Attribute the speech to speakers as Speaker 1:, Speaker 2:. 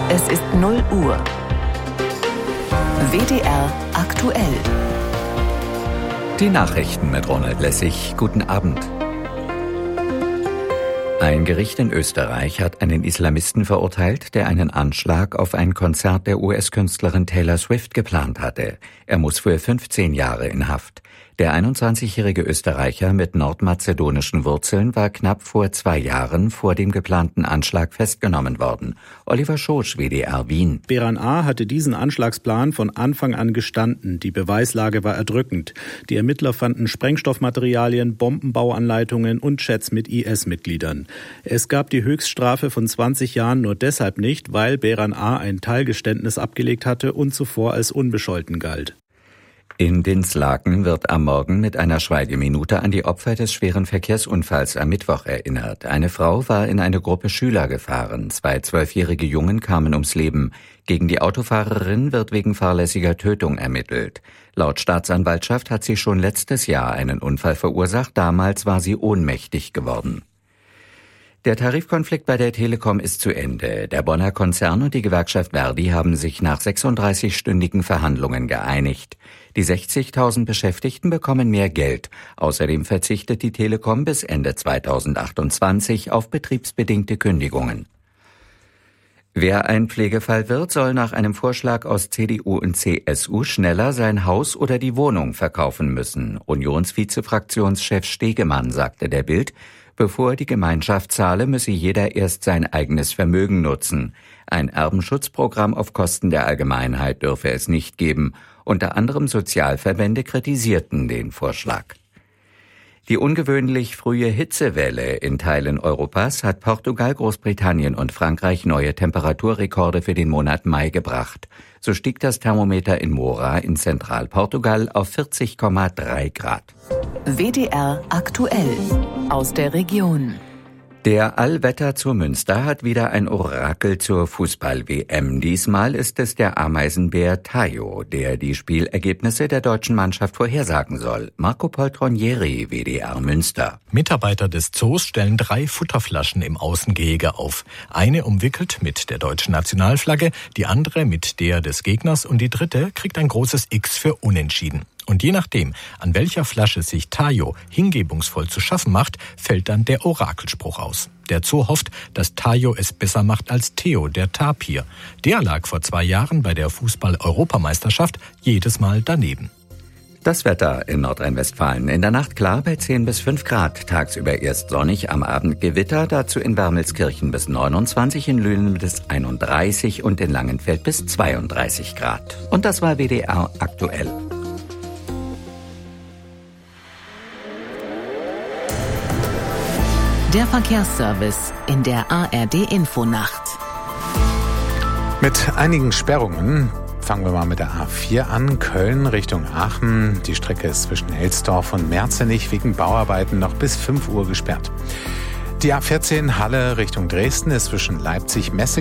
Speaker 1: Es ist 0 Uhr. WDR aktuell.
Speaker 2: Die Nachrichten mit Ronald Lessig. Guten Abend. Ein Gericht in Österreich hat einen Islamisten verurteilt, der einen Anschlag auf ein Konzert der US-Künstlerin Taylor Swift geplant hatte. Er muss für 15 Jahre in Haft. Der 21-jährige Österreicher mit nordmazedonischen Wurzeln war knapp vor 2 Jahren vor dem geplanten Anschlag festgenommen worden. Oliver Schosch, WDR Wien.
Speaker 3: Beran A. hatte diesen Anschlagsplan von Anfang an gestanden. Die Beweislage war erdrückend. Die Ermittler fanden Sprengstoffmaterialien, Bombenbauanleitungen und Chats mit IS-Mitgliedern. Es gab die Höchststrafe von 20 Jahren nur deshalb nicht, weil Beran A. ein Teilgeständnis abgelegt hatte und zuvor als unbescholten galt.
Speaker 2: In Dinslaken wird am Morgen mit einer Schweigeminute an die Opfer des schweren Verkehrsunfalls am Mittwoch erinnert. Eine Frau war in eine Gruppe Schüler gefahren. 2 12-jährige Jungen kamen ums Leben. Gegen die Autofahrerin wird wegen fahrlässiger Tötung ermittelt. Laut Staatsanwaltschaft hat sie schon letztes Jahr einen Unfall verursacht. Damals war sie ohnmächtig geworden. Der Tarifkonflikt bei der Telekom ist zu Ende. Der Bonner Konzern und die Gewerkschaft Verdi haben sich nach 36-stündigen Verhandlungen geeinigt. Die 60.000 Beschäftigten bekommen mehr Geld. Außerdem verzichtet die Telekom bis Ende 2028 auf betriebsbedingte Kündigungen. Wer ein Pflegefall wird, soll nach einem Vorschlag aus CDU und CSU schneller sein Haus oder die Wohnung verkaufen müssen. Unionsvizefraktionschef Stegemann sagte der Bild, bevor die Gemeinschaft zahle, müsse jeder erst sein eigenes Vermögen nutzen. Ein Erbenschutzprogramm auf Kosten der Allgemeinheit dürfe es nicht geben. Unter anderem Sozialverbände kritisierten den Vorschlag. Die ungewöhnlich frühe Hitzewelle in Teilen Europas hat Portugal, Großbritannien und Frankreich neue Temperaturrekorde für den Monat Mai gebracht. So stieg das Thermometer in Moura in Zentralportugal auf 40,3 Grad.
Speaker 1: WDR aktuell. Aus der Region.
Speaker 2: Der Allwetter zu Münster hat wieder ein Orakel zur Fußball-WM. Diesmal ist es der Ameisenbär Tayo, der die Spielergebnisse der deutschen Mannschaft vorhersagen soll. Marco Poltronieri, WDR Münster.
Speaker 4: Mitarbeiter des Zoos stellen 3 Futterflaschen im Außengehege auf. Eine umwickelt mit der deutschen Nationalflagge, die andere mit der des Gegners und die dritte kriegt ein großes X für Unentschieden. Und je nachdem, an welcher Flasche sich Tayo hingebungsvoll zu schaffen macht, fällt dann der Orakelspruch aus. Der Zoo hofft, dass Tayo es besser macht als Theo, der Tapir. Der lag vor 2 Jahren bei der Fußball-Europameisterschaft jedes Mal daneben.
Speaker 2: Das Wetter in Nordrhein-Westfalen. In der Nacht klar bei 10 bis 5 Grad. Tagsüber erst sonnig, am Abend Gewitter. Dazu in Wermelskirchen bis 29, in Lünen bis 31 und in Langenfeld bis 32 Grad. Und das war WDR aktuell.
Speaker 1: Der Verkehrsservice in der ARD-Infonacht.
Speaker 5: Mit einigen Sperrungen. Fangen wir mal mit der A4 an, Köln Richtung Aachen. Die Strecke ist zwischen Elsdorf und Merzenich wegen Bauarbeiten noch bis 5 Uhr gesperrt. Die A14 Halle Richtung Dresden ist zwischen Leipzig-Messe